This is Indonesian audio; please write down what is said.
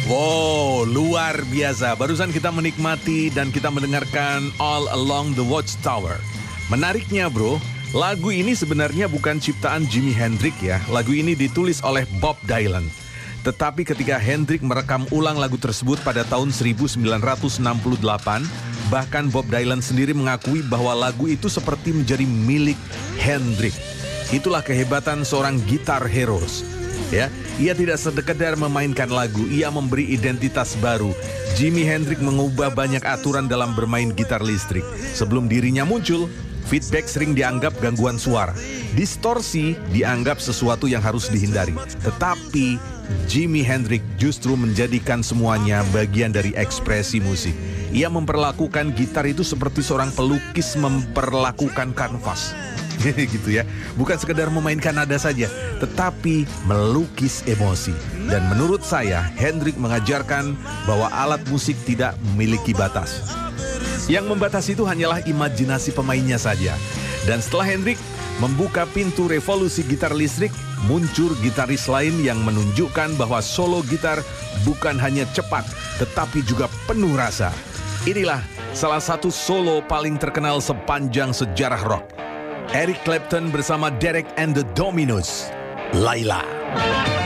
Wow, luar biasa. Barusan kita menikmati dan kita mendengarkan All Along the Watchtower. Menariknya bro, lagu ini sebenarnya bukan ciptaan Jimi Hendrix ya. Lagu ini ditulis oleh Bob Dylan. Tetapi ketika Hendrix merekam ulang lagu tersebut pada tahun 1968, bahkan Bob Dylan sendiri mengakui bahwa lagu itu seperti menjadi milik Hendrix. Itulah kehebatan seorang gitar heroes. Ya, ia tidak sekedar memainkan lagu, ia memberi identitas baru. Jimi Hendrix mengubah banyak aturan dalam bermain gitar listrik. Sebelum dirinya muncul, feedback sering dianggap gangguan suara. Distorsi dianggap sesuatu yang harus dihindari. Tetapi Jimi Hendrix justru menjadikan semuanya bagian dari ekspresi musik. Ia memperlakukan gitar itu seperti seorang pelukis memperlakukan kanvas. Gitu ya, bukan sekedar memainkan nada saja, tetapi melukis emosi. Dan menurut saya, Hendrix mengajarkan bahwa alat musik tidak memiliki batas. Yang membatasi itu hanyalah imajinasi pemainnya saja. Dan setelah Hendrix membuka pintu revolusi gitar listrik, muncul gitaris lain yang menunjukkan bahwa solo gitar bukan hanya cepat, tetapi juga penuh rasa. Inilah salah satu solo paling terkenal sepanjang sejarah rock. Eric Clapton bersama Derek and the Dominos, Laila.